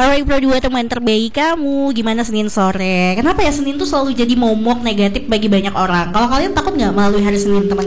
Alright Pro 2 teman terbaik kamu, gimana Senin sore? Kenapa ya Senin tuh selalu jadi momok negatif bagi banyak orang? Kalau kalian takut nggak melalui hari Senin teman?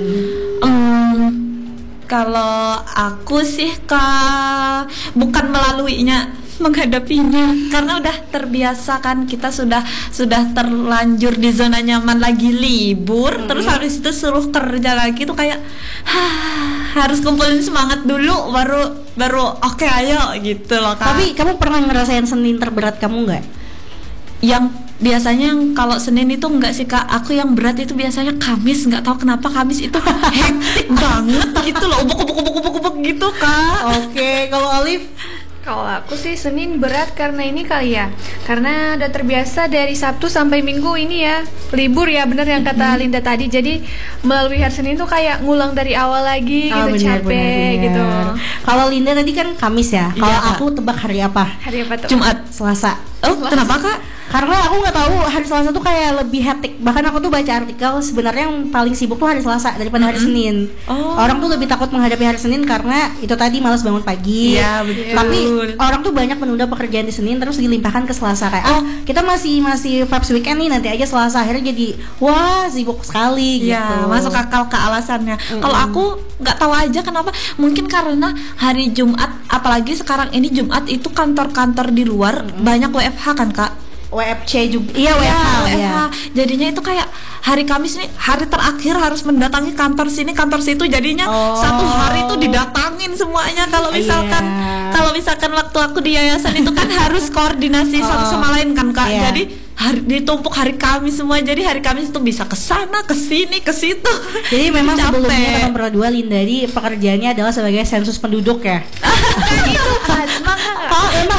Kalau aku sih bukan melaluinya, menghadapinya, karena udah terbiasa kan, kita sudah terlanjur di zona nyaman lagi libur, terus habis itu suruh kerja lagi tuh kayak harus kumpulin semangat dulu baru oke, ayo gitu loh Kak. Tapi kamu pernah ngerasain Senin terberat kamu nggak? Yang biasanya kalau Senin itu enggak sih Kak, aku yang berat itu biasanya Kamis, nggak tahu kenapa Kamis itu hektik banget gitu loh, ubuk gitu Kak. Oke, kalau Olive? Kalau aku sih Senin berat karena ini kali ya, karena udah terbiasa dari Sabtu sampai Minggu ini ya libur ya, bener yang kata Linda tadi. Jadi melalui hari Senin tuh kayak ngulang dari awal lagi gitu, capek gitu. Kalau Linda tadi kan Kamis ya, kalau Iya. aku tebak hari apa? Hari apa tuh? Jumat. Selasa. Oh, kenapa Kak? Karena aku nggak tahu hari Selasa tuh kayak lebih hektik. Bahkan aku tuh baca artikel sebenarnya yang paling sibuk tuh hari Selasa daripada hari Senin. Orang tuh lebih takut menghadapi hari Senin karena itu tadi malas bangun pagi. Iya, betul. Tapi orang tuh banyak menunda pekerjaan di Senin terus dilimpahkan ke Selasa kayak kita masih vibes weekend nih, nanti aja Selasa, akhirnya jadi wah sibuk sekali gitu. Iya, masuk akal ke alasannya. Kalau aku nggak tahu aja kenapa. Mungkin karena hari Jumat, apalagi sekarang ini Jumat itu kantor-kantor di luar banyak WFH kan Kak. WFC juga. Iya, WFH. Jadinya itu kayak hari Kamis nih, hari terakhir harus mendatangi kantor sini, kantor situ. Jadinya satu hari itu didatangin semuanya. Kalau misalkan waktu aku di yayasan itu kan harus koordinasi satu sama lain kan Kak. Jadi ditumpuk hari Kamis semua. Jadi hari Kamis itu bisa ke sana, ke sini, ke situ. Jadi memang sebelumnya teman Pro 2 Linda di pekerjaannya adalah sebagai sensus penduduk ya. Itu Fatma kan? Oh, emang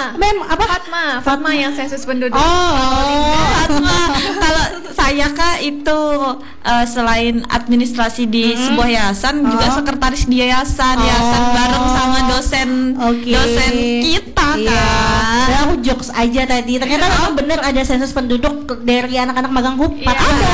Fatma yang sensus penduduk. Fatma. Kalau saya Kak itu selain administrasi di sebuah yayasan, juga sekretaris di yayasan bareng sama dosen kita Kak. Dan aku jokes aja tadi. Ternyata memang bener ada sensus penduduk dari anak-anak magang Hupat.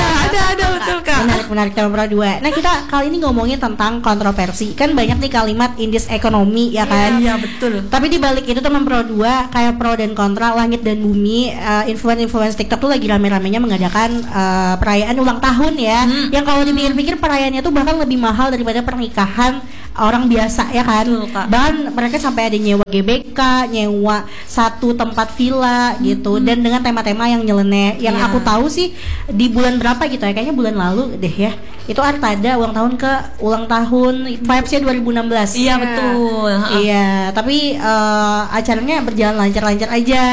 Ada betul Kak. Menarik teman Pro 2. Nah, kita kali ini ngomongin tentang kontroversi. Kan banyak nih kalimat indis ekonomi ya kan? Iya betul. Tapi di balik itu teman Pro 2 kayak pro dan kontra, langit dan bumi, influencer TikTok tuh lagi rame-ramenya mengadakan perayaan ulang tahun ya. Yang kalau dipikir-pikir perayaannya tuh bahkan lebih mahal daripada pernikahan orang biasa ya kan. Bahkan mereka sampai ada nyewa GBK, nyewa satu tempat villa gitu, dan dengan tema-tema yang nyeleneh. Yang aku tahu sih di bulan berapa gitu ya, kayaknya bulan lalu deh ya, itu Artada ulang tahun vibes-nya 2016. Iya betul. Iya, tapi acaranya berjalan lancar-lancar aja.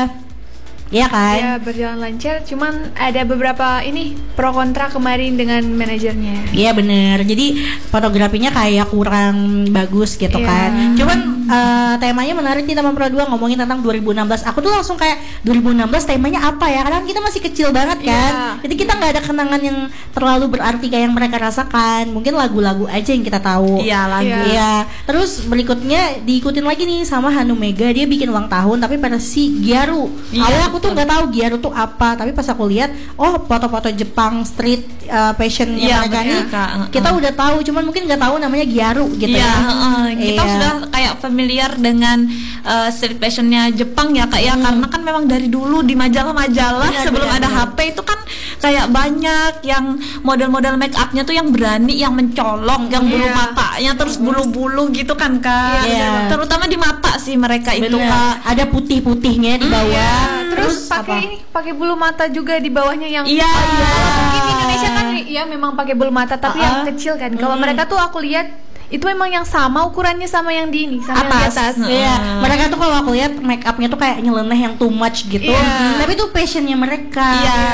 Iya kan? Ya berjalan lancar, cuman ada beberapa ini pro kontra kemarin dengan manajernya. Iya bener, jadi fotografinya kayak kurang bagus gitu kan. Cuman temanya menarik nih teman Pro 2 ngomongin tentang 2016. Aku tuh langsung kayak 2016 temanya apa ya? Karena kita masih kecil banget kan. Jadi kita nggak ada kenangan yang terlalu berarti kayak yang mereka rasakan. Mungkin lagu-lagu aja yang kita tahu. Iya lagu. Iya. Terus berikutnya diikutin lagi nih sama Hanum Mega, dia bikin ulang tahun tapi versi Gyaru. Awalnya aku tuh nggak tahu Gyaru tuh apa, tapi pas aku lihat foto-foto Jepang street fashionnya mereka nih kita udah tahu, cuman mungkin nggak tahu namanya Gyaru gitu ya. Kita sudah kayak familiar dengan street fashionnya Jepang ya Kak ya, karena kan memang dari dulu di majalah-majalah sebelum ada HP itu kan kayak banyak yang model-model make upnya tuh yang berani, yang mencolok, yang bulu matanya terus bulu-bulu gitu kan Kak. Terutama di mata sih mereka itu Kak. Ada putih-putihnya di bawah. Terus pakai bulu mata juga di bawahnya yang Iya. Mungkin di Indonesia kan ya memang pakai bulu mata tapi yang kecil kan. Kalau mereka tuh aku lihat itu memang yang sama ukurannya sama yang di ini, sama yang di atas. Iya. Mereka tuh kalau aku lihat make upnya tuh kayak nyeleneh yang too much gitu. Tapi itu passionnya mereka.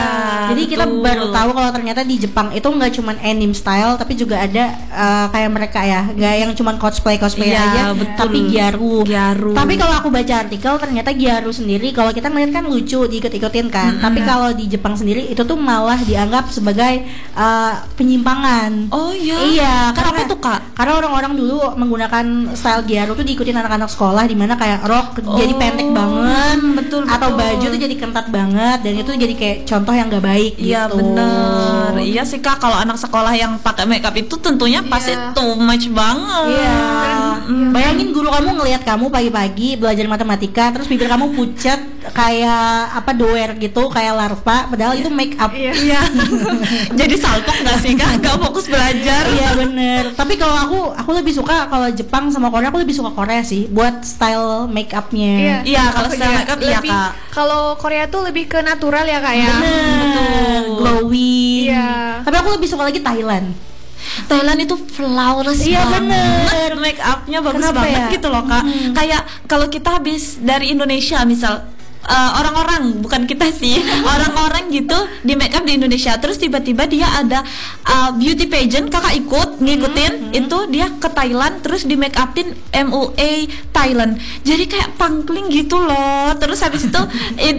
Jadi kita baru tahu kalau ternyata di Jepang itu nggak cuma anime style, tapi juga ada kayak mereka ya, nggak yang cuma cosplay aja, tapi Gyaru. Tapi kalau aku baca artikel ternyata Gyaru sendiri kalau kita ngeliat kan lucu, diikut-ikutin kan. Tapi kalau di Jepang sendiri itu tuh malah dianggap sebagai penyimpangan. Oh iya. Iya. Kenapa tuh Kak? Karena orang-orang dulu menggunakan style Gyaru tuh diikutin anak-anak sekolah, di mana kayak rok jadi pendek banget, atau baju tuh jadi ketat banget, dan itu jadi kayak contoh yang gak baik gitu. Iya bener. Iya sih Kak, kalau anak sekolah yang pakai makeup itu tentunya pasti too much banget. Dan Bayangin guru kamu ngelihat kamu pagi-pagi belajar matematika, terus bibir kamu pucat kayak apa doer gitu, kayak larva, padahal itu make up. Iya. Jadi salpok nggak sih kak? Nggak fokus belajar. Iya bener. Tapi kalau aku lebih suka kalau Jepang sama Korea, aku lebih suka Korea sih buat style make upnya. Iya, kalau style make up iya kak. Kalau Korea tuh lebih ke natural ya kak ya. Bener. Glowing. Iya. Tapi aku lebih suka lagi Thailand. Thailand itu flawless banget, make upnya bagus Kenapa banget ya? gitu loh kak. Kayak kalau kita habis dari Indonesia misal orang-orang, bukan kita sih, orang-orang gitu di make up di Indonesia, terus tiba-tiba dia ada beauty pageant, kakak ikut ngikutin, itu dia ke Thailand terus di make upin MUA Thailand, jadi kayak pangkling gitu loh. Terus habis itu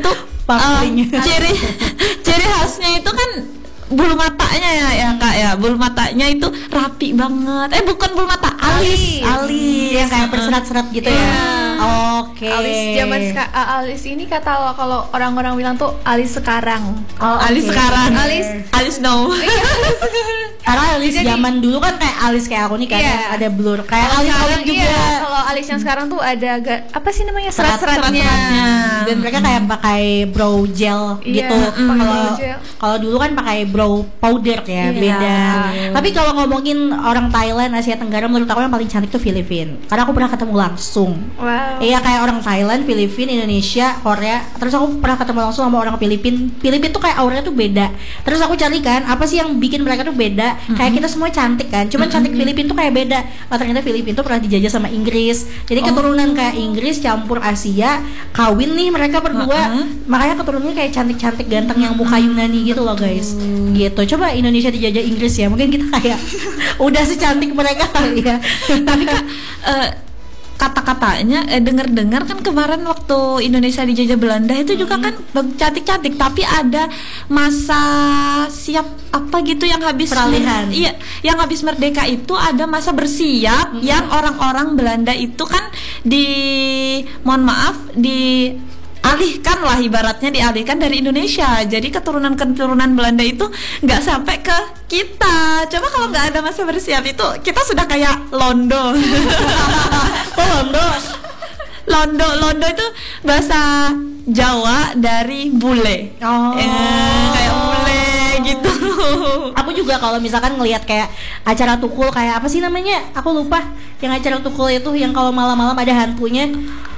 ciri khasnya itu kan bulu matanya ya kak ya, bulu matanya itu rapi banget. Bukan bulu mata, alis yang kayak berserat-serat gitu ya. Oke. Alis ini kata kalau orang-orang bilang tuh alis sekarang. Alis sekarang. Alis now. Karena alis zaman dulu kan kayak alis kayak aku nih kan ada blur. Kayak alis sekarang juga. Iya, kalau alis yang sekarang tuh ada apa sih namanya serat-seratnya. Dan mereka kayak pakai brow gel gitu. Kalau dulu kan pakai brow powder ya, beda. Tapi kalau ngomongin orang Thailand, Asia Tenggara, menurut aku yang paling cantik tuh Filipina. Karena aku pernah ketemu langsung. Wow. Iya, kayak orang Thailand, Filipina, Indonesia, Korea. Terus aku pernah ketemu langsung sama orang Filipina. Filipina tuh kayak auranya tuh beda. Terus aku cari kan apa sih yang bikin mereka tuh beda. Kayak kita semua cantik kan, cuman cantik Filipina tuh kayak beda. Ternyata Filipina tuh pernah dijajah sama Inggris. Jadi keturunan kayak Inggris campur Asia, kawin nih mereka berdua. Makanya keturunannya kayak cantik-cantik ganteng yang muka Yunani gitu loh guys. Gitu. Coba Indonesia dijajah Inggris ya, mungkin kita kayak udah secantik mereka kali ya. Tapi kak, kata-katanya dengar-dengar kan kemarin waktu Indonesia dijajah Belanda itu juga kan cantik-cantik, tapi ada masa siap apa gitu yang habis peralihan. Iya, yang habis merdeka itu ada masa bersiap yang orang-orang Belanda itu kan dialihkan lah, ibaratnya dialihkan dari Indonesia. Jadi keturunan Belanda itu nggak sampai ke kita. Coba kalau nggak ada masa bersiap itu, kita sudah kayak londo. Londo itu bahasa Jawa dari bule. Kayak bule gitu. Aku juga kalau misalkan ngelihat kayak acara tukul kayak apa sih namanya? Aku lupa. Yang acara tukul itu yang kalau malam-malam ada hantunya.